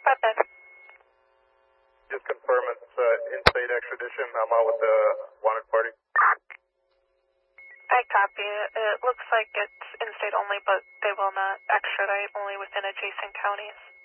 Flatbed. Just confirm it's in-state extradition. I'm out with the wanted party. I copy. It looks like it's in-state only, but they will not extradite, only within adjacent counties.